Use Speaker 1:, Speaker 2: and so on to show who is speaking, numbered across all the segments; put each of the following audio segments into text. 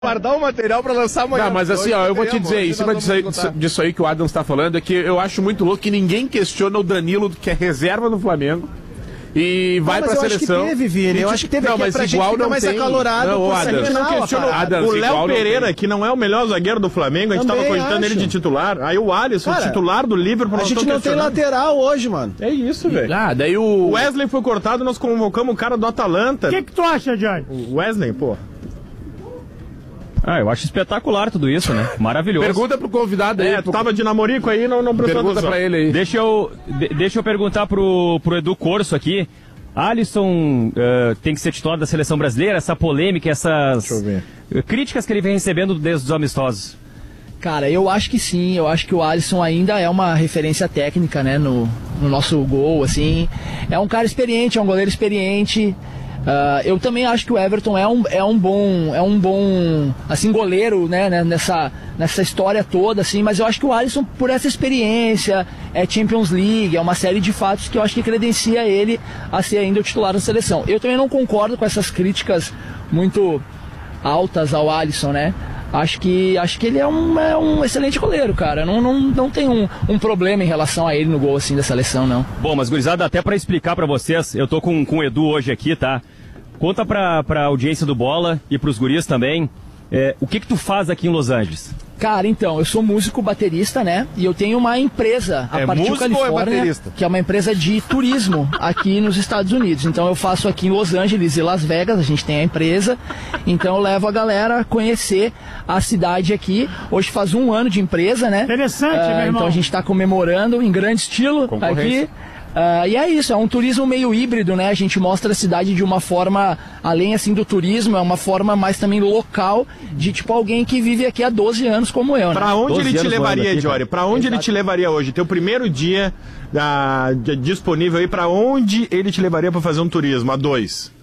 Speaker 1: Guardar o material pra lançar amanhã.
Speaker 2: Não, mas assim, ó, eu vou te dizer, em cima disso aí que o Adams tá falando, é que eu acho muito louco que ninguém questiona o Danilo, que é reserva no Flamengo, e vai pra seleção.
Speaker 3: Acho que teve, Vini. Eu acho que teve.
Speaker 2: Não, mas igual não
Speaker 3: mais
Speaker 2: tem.
Speaker 3: acalorado.
Speaker 2: Não, Adams,
Speaker 3: não
Speaker 1: questiona
Speaker 2: Adams,
Speaker 1: o Léo Pereira, que não é o melhor zagueiro do Flamengo, a gente tava cogitando ele de titular. Aí o Alisson, titular do Liverpool,
Speaker 3: a gente não tem lateral hoje, mano.
Speaker 1: É isso, velho.
Speaker 2: Ah, daí o
Speaker 1: Wesley foi cortado, nós convocamos o cara do Atalanta.
Speaker 4: O que tu acha, Johnny?
Speaker 1: O Wesley, pô.
Speaker 5: Ah, eu acho espetacular tudo isso, né? Maravilhoso.
Speaker 2: Pergunta pro convidado aí.
Speaker 1: Tu tava de namorico aí, não prestou
Speaker 2: Pergunta pra ele aí.
Speaker 5: Deixa eu perguntar pro Edu Corso aqui. Alisson tem que ser titular da seleção brasileira? Essa polêmica, essas críticas que ele vem recebendo desde os amistosos.
Speaker 6: Cara, eu acho que sim. Eu acho que o Alisson ainda é uma referência técnica, né? No nosso gol, assim. É um cara experiente, é um goleiro experiente. Eu também acho que o Everton é um bom assim, goleiro, né, nessa história toda, assim, mas eu acho que o Alisson, por essa experiência, é Champions League, é uma série de fatos que eu acho que credencia ele a ser ainda o titular da seleção. Eu também não concordo com essas críticas muito altas ao Alisson, né? Acho que ele é um excelente goleiro, cara. Não tem um problema em relação a ele no gol assim da seleção, não.
Speaker 5: Bom, mas gurizada, até pra explicar pra vocês, eu tô com o Edu hoje aqui, tá? Conta pra audiência do Bola e pros guris também, o que tu faz aqui em Los Angeles?
Speaker 6: Cara, então, eu sou músico baterista, né? E eu tenho uma empresa, a Partiu Califórnia, que é uma empresa de turismo aqui nos Estados Unidos. Então eu faço aqui em Los Angeles e Las Vegas, a gente tem a empresa. Então eu levo a galera a conhecer a cidade aqui. Hoje faz 1 ano de empresa, né?
Speaker 4: Interessante, meu irmão.
Speaker 6: Então a gente está comemorando em grande estilo aqui. E é isso, é um turismo meio híbrido, né? A gente mostra a cidade de uma forma, além assim do turismo, é uma forma mais também local, de tipo alguém que vive aqui há 12 anos como eu, né?
Speaker 1: Pra onde ele te levaria, Jory? Pra onde ele te levaria hoje? Teu primeiro dia disponível aí, pra onde ele te levaria pra fazer um turismo? A 2?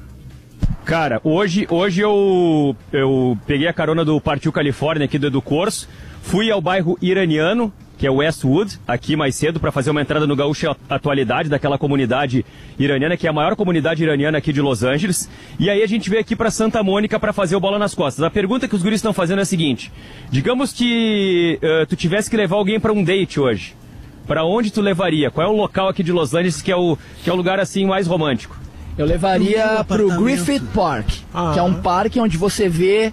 Speaker 5: Cara, hoje eu peguei a carona do Partiu Califórnia aqui do Edu Corso, fui ao bairro iraniano, que é o Westwood, aqui mais cedo, para fazer uma entrada no Gaúcho Atualidade, daquela comunidade iraniana, que é a maior comunidade iraniana aqui de Los Angeles. E aí a gente veio aqui para Santa Mônica para fazer o Bola nas Costas. A pergunta que os guris estão fazendo é a seguinte: digamos que tu tivesse que levar alguém para um date hoje. Para onde tu levaria? Qual é o local aqui de Los Angeles que é o lugar assim mais romântico?
Speaker 6: Eu levaria pro Griffith Park, que é um parque onde você vê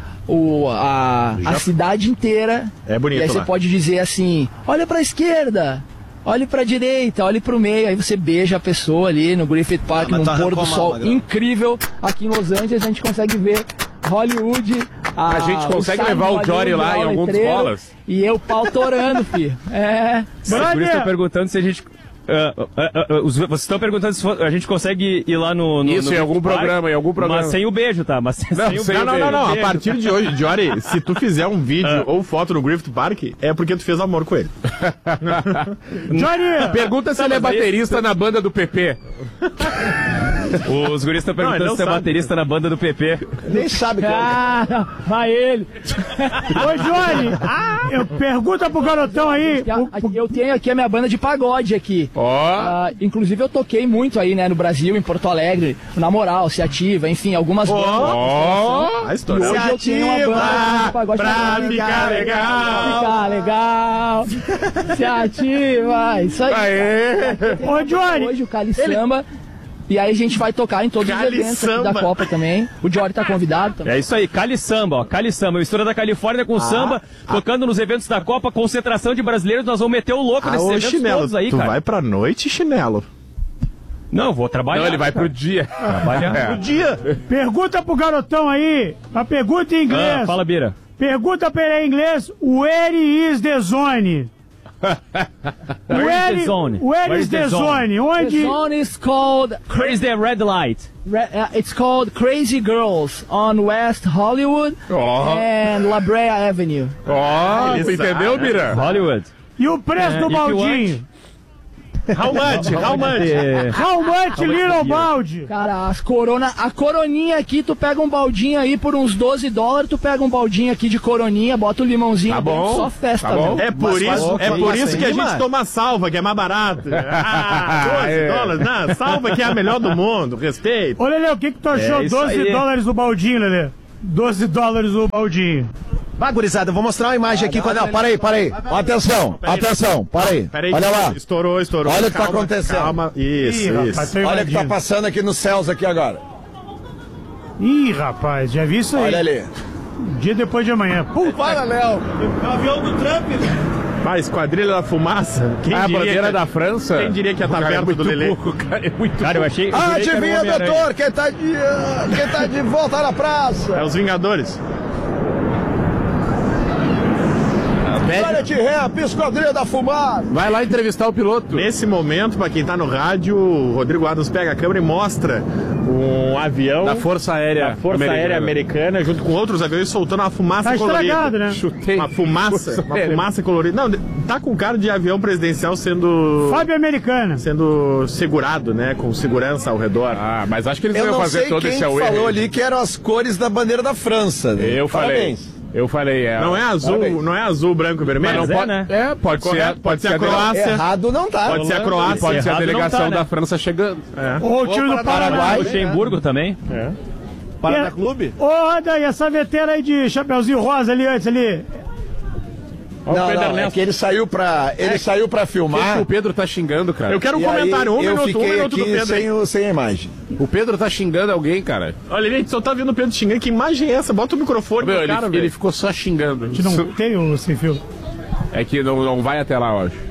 Speaker 6: a cidade inteira.
Speaker 1: É bonito.
Speaker 6: E aí você pode dizer assim: olha pra esquerda, olhe pra direita, olhe pro meio. Aí você beija a pessoa ali no Griffith Park, num pôr do sol incrível. Aqui em Los Angeles a gente consegue ver Hollywood.
Speaker 2: A gente consegue levar o Jory lá em alguns bolas.
Speaker 6: E eu pau torando, filho.
Speaker 5: Os guris estão perguntando se a gente... vocês estão perguntando se a gente consegue ir lá no
Speaker 2: em algum programa,
Speaker 5: Mas sem o beijo, tá? Mas
Speaker 1: não. A partir de hoje, Jory, se tu fizer um vídeo ou foto no Griffith Park, é porque tu fez amor com ele.
Speaker 4: Jory!
Speaker 2: Pergunta se ele é baterista na banda do PP.
Speaker 5: Os guris estão perguntando se é baterista na banda do PP.
Speaker 3: Nem sabe, cara.
Speaker 4: Vai ele. Ô, Jory, pergunta pro garotão aí.
Speaker 6: Eu tenho aqui a minha banda de pagode aqui. Inclusive eu toquei muito aí, né, no Brasil, em Porto Alegre, na Moral, Se Ativa, enfim, algumas bandas.
Speaker 1: A história.
Speaker 6: E hoje eu tenho uma banda de pagode
Speaker 1: pra ficar legal.
Speaker 6: Ficar legal. Se Ativa, isso aí.
Speaker 4: Ô, Jory.
Speaker 6: Hoje o Cali Samba. E aí a gente vai tocar em todos os eventos aqui da Copa também. O Jory tá convidado também.
Speaker 5: É isso aí, Cali Samba, ó. Cali Samba, mistura da Califórnia com samba, tocando nos eventos da Copa, concentração de brasileiros, nós vamos meter o louco nesses eventos
Speaker 1: chinelo,
Speaker 5: todos aí,
Speaker 1: tu
Speaker 5: cara.
Speaker 1: Tu vai pra noite, chinelo.
Speaker 5: Não, vou trabalhar.
Speaker 2: Não, ele vai pro dia.
Speaker 5: Trabalhar
Speaker 1: pro dia.
Speaker 4: Pergunta pro garotão aí, a pergunta em inglês.
Speaker 5: Fala, Bira.
Speaker 4: Pergunta pra ele em inglês, where is the zone?
Speaker 5: Where is the zone?
Speaker 4: Where is the zone? Onde?
Speaker 6: The zone is called...
Speaker 5: Where is the red light?
Speaker 6: It's called Crazy Girls on West Hollywood and La Brea Avenue.
Speaker 2: Você entendeu, Bira?
Speaker 5: Hollywood.
Speaker 4: E o preço do baldinho?
Speaker 1: How much,
Speaker 4: little balde?
Speaker 6: Cara, a coroninha aqui, tu pega um baldinho aí por uns $12, tu pega um baldinho aqui de coroninha, bota o limãozinho dentro, só festa,
Speaker 2: bom.
Speaker 6: meu.
Speaker 1: É por isso que a gente toma salva, que é mais barato. $12, não, salva que é a melhor do mundo, respeito.
Speaker 4: Ô, Lelê, o que tu achou? $12 no baldinho, Lelê? $12 o baldinho.
Speaker 3: Vai, gurizada, eu vou mostrar uma imagem aqui. Não, para aí. Atenção, para aí.
Speaker 1: Peraí,
Speaker 3: Olha lá.
Speaker 1: Estourou.
Speaker 3: Olha o que tá acontecendo.
Speaker 1: Calma, isso.
Speaker 4: Rapaz,
Speaker 3: Olha o que tá passando aqui nos céus aqui agora.
Speaker 4: Ih, rapaz, já vi isso aí.
Speaker 3: Olha ali.
Speaker 4: Dia depois de amanhã. Puta,
Speaker 3: Para, Léo.
Speaker 4: é o avião do Trump, velho.
Speaker 1: Vai, Esquadrilha da Fumaça. Quem
Speaker 2: A
Speaker 1: diria
Speaker 2: bandeira
Speaker 1: que-
Speaker 2: da França.
Speaker 1: Quem diria que ia estar perto do Lelê?
Speaker 2: Cara, é muito
Speaker 5: Cara, eu achei. eu jurei que era o
Speaker 3: Adivinha,
Speaker 5: Homem-Aranha.
Speaker 3: doutor, quem tá de volta na praça?
Speaker 1: É os Vingadores.
Speaker 3: Olha de rap, Esquadrilha da Fumaça.
Speaker 2: Vai lá entrevistar o piloto.
Speaker 1: Nesse momento, pra quem tá no rádio, o Rodrigo Adams pega a câmera e mostra um avião
Speaker 2: Da Força Aérea
Speaker 1: da Força Aérea Americana, junto com outros aviões, soltando uma fumaça
Speaker 4: Tá
Speaker 1: colorida.
Speaker 4: estragado, né?
Speaker 2: Chutei.
Speaker 1: Uma fumaça colorida. Não, tá com cara de avião presidencial sendo
Speaker 4: Fábio Americana.
Speaker 1: segurado, né? Com segurança ao redor.
Speaker 2: Ah, mas acho que eles
Speaker 3: Eu
Speaker 2: iam
Speaker 3: não
Speaker 2: fazer
Speaker 3: sei
Speaker 2: todo
Speaker 3: quem
Speaker 2: esse away.
Speaker 3: falou ali que eram as cores da bandeira da França. Né?
Speaker 2: Eu falei.
Speaker 3: Parabéns.
Speaker 2: Eu falei,
Speaker 1: Não é azul,
Speaker 3: Parabéns.
Speaker 1: não é azul, branco e vermelho?
Speaker 5: Mas
Speaker 1: Não
Speaker 5: é,
Speaker 1: pode,
Speaker 5: né?
Speaker 2: pode
Speaker 1: Correto, pode ser a
Speaker 2: dele-
Speaker 1: Croácia.
Speaker 3: Errado não tá.
Speaker 1: Pode ser a Croácia.
Speaker 2: Pode ser a
Speaker 5: Errado
Speaker 2: delegação
Speaker 5: não tá, né?
Speaker 2: da França chegando.
Speaker 4: Ou o time do Paraguai.
Speaker 5: Luxemburgo também.
Speaker 3: Paraná Clube?
Speaker 4: Ô, roda aí, essa veteira aí de chapeuzinho rosa ali antes ali.
Speaker 3: Não, é que ele saiu pra filmar.
Speaker 2: O Pedro tá xingando, cara.
Speaker 1: Eu quero um
Speaker 3: E
Speaker 1: comentário,
Speaker 3: aí,
Speaker 1: um
Speaker 3: eu
Speaker 1: minuto
Speaker 3: fiquei
Speaker 1: do
Speaker 3: aqui
Speaker 1: Pedro.
Speaker 3: sem a imagem.
Speaker 2: O Pedro tá xingando alguém, cara.
Speaker 1: Olha, gente, só tá vendo o Pedro xingando. Que imagem é essa? Bota o microfone
Speaker 2: Meu,
Speaker 1: pro cara,
Speaker 2: ele
Speaker 1: velho.
Speaker 2: ficou só xingando.
Speaker 4: A gente não tem o sem fio.
Speaker 2: É que não vai até lá, eu acho.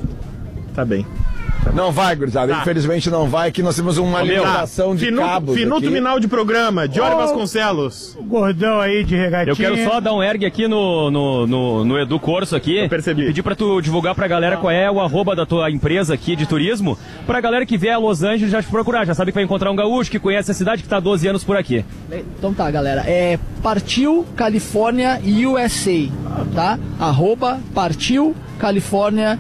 Speaker 1: Tá bem.
Speaker 3: Não vai, gurizada.
Speaker 1: Tá.
Speaker 3: Infelizmente não vai, que nós temos uma limitação de cabos
Speaker 1: Finuto
Speaker 3: aqui.
Speaker 1: final de programa. Diório
Speaker 4: Oh.
Speaker 1: Vasconcelos.
Speaker 4: Gordão aí de regatinha.
Speaker 5: Eu quero só dar um ergue aqui no Edu Corso aqui.
Speaker 1: Eu percebi.
Speaker 5: E pedir pra tu divulgar pra galera qual é o arroba da tua empresa aqui de turismo. Pra galera que vier a Los Angeles já te procurar. Já sabe que vai encontrar um gaúcho que conhece a cidade, que tá há 12 anos por aqui.
Speaker 6: Então tá, galera. É Partiu Califórnia USA, tá? Partiu Califórnia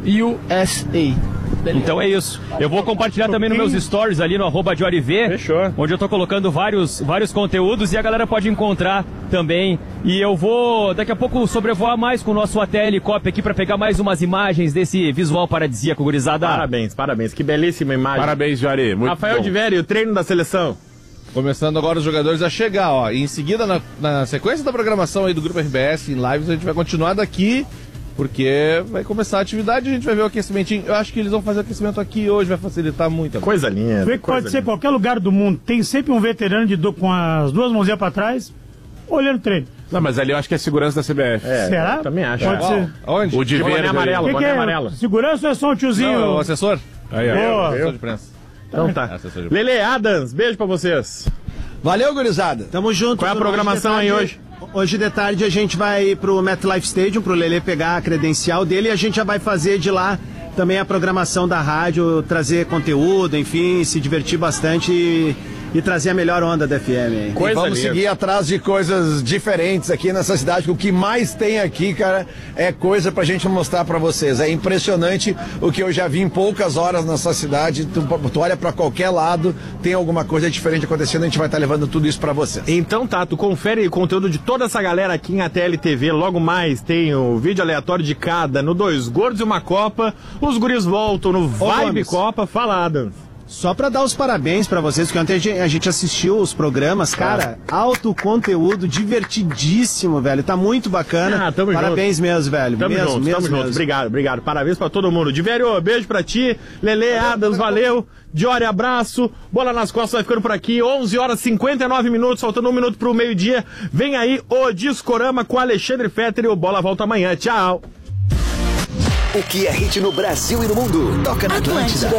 Speaker 6: USA. Beleza.
Speaker 5: Então é isso. Eu vou compartilhar também nos meus stories ali no arroba DioriV,
Speaker 1: Fechou.
Speaker 5: onde eu tô colocando vários conteúdos e a galera pode encontrar também. E eu vou daqui a pouco sobrevoar mais com o nosso ATL Helicóptero aqui pra pegar mais umas imagens desse visual paradisíaco, gurizada.
Speaker 1: Parabéns. Que belíssima imagem.
Speaker 2: Parabéns, Jari. Muito
Speaker 1: Rafael
Speaker 2: bom.
Speaker 1: de Vério, treino da seleção.
Speaker 7: Começando agora os jogadores a chegar, ó. E em seguida, na sequência da programação aí do Grupo RBS em lives, a gente vai continuar daqui, porque vai começar a atividade, a gente vai ver o aquecimentinho. Eu acho que eles vão fazer o aquecimento aqui hoje, vai facilitar muito.
Speaker 1: Coisa linda.
Speaker 4: Vê que pode ser qualquer lugar do mundo. Tem sempre um veterano com as duas mãozinhas pra trás, olhando o treino.
Speaker 2: Não, mas ali eu acho que é segurança da CBF.
Speaker 4: Será?
Speaker 1: Eu também acho.
Speaker 4: Pode ser.
Speaker 7: Onde?
Speaker 2: O de
Speaker 1: Boné
Speaker 2: verde.
Speaker 1: amarelo.
Speaker 4: O que, que
Speaker 1: boné
Speaker 4: é?
Speaker 1: amarelo.
Speaker 4: Segurança ou é só um tiozinho?
Speaker 7: Não, o assessor?
Speaker 2: Aí, ó.
Speaker 4: Boa.
Speaker 7: Assessor de imprensa.
Speaker 1: Então tá.
Speaker 7: Assessor de
Speaker 1: Lele Adams, beijo pra vocês.
Speaker 3: Valeu, gurizada.
Speaker 8: Tamo junto.
Speaker 1: Qual é a programação aí hoje?
Speaker 8: Hoje de tarde a gente vai pro MetLife Stadium, pro Lelê pegar a credencial dele, e a gente já vai fazer de lá também a programação da rádio, trazer conteúdo, enfim, se divertir bastante e trazer a melhor onda da FM. Hein?
Speaker 3: E vamos seguir atrás de coisas diferentes aqui nessa cidade. O que mais tem aqui, cara, é coisa pra gente mostrar pra vocês. É impressionante o que eu já vi em poucas horas nessa cidade. Tu olha pra qualquer lado, tem alguma coisa diferente acontecendo, a gente vai estar levando tudo isso pra vocês.
Speaker 1: Então tá, tu confere o conteúdo de toda essa galera aqui em ATL TV. Logo mais tem o vídeo aleatório de cada no Dois Gordos e uma Copa. Os guris voltam no Vibe
Speaker 8: Gomes.
Speaker 1: Copa. Fala, Adams.
Speaker 8: Só pra dar os parabéns pra vocês, porque ontem a gente assistiu os programas, cara, alto conteúdo, divertidíssimo, velho, tá muito bacana.
Speaker 1: Tamo
Speaker 8: parabéns mesmo, velho.
Speaker 1: Tamo junto. Obrigado. Parabéns pra todo mundo. Divério, beijo pra ti. Lele, Adams, valeu. Diori, abraço. Bola nas costas, vai ficando por aqui. 11 horas 59 minutos, faltando 1 minuto pro meio-dia. Vem aí o Discorama com Alexandre Fetter e o Bola volta amanhã. Tchau.
Speaker 9: O que é hit no Brasil e no mundo? Toca na Atlântida.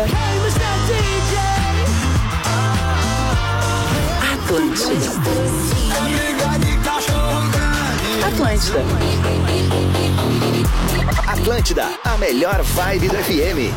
Speaker 9: Atlântida, a melhor vibe do FM.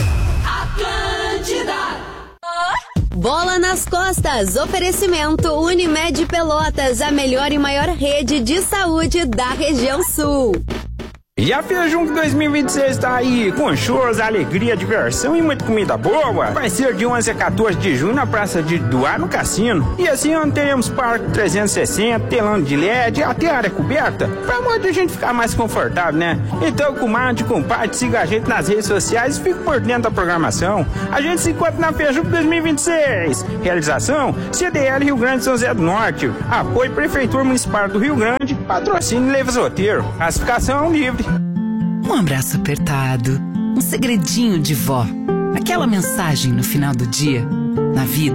Speaker 10: Bola nas costas, oferecimento Unimed Pelotas, a melhor e maior rede de saúde da região sul.
Speaker 11: E a Fejunc 2026 tá aí, com shows, alegria, diversão e muita comida boa. Vai ser de 11 a 14 de junho na Praça de Duar, no Cassino. E assim teremos parque 360, telão de LED, até área coberta, pra muita gente ficar mais confortável, né? Então, comadre, compadre, siga a gente nas redes sociais e fique por dentro da programação. A gente se encontra na Fejunc 2026. Realização, CDL Rio Grande São José do Norte. Apoio Prefeitura Municipal do Rio Grande. Patrocínio Leves Roteiro. Classificação livre.
Speaker 12: Um abraço apertado, um segredinho de vó, aquela mensagem no final do dia. Na vida,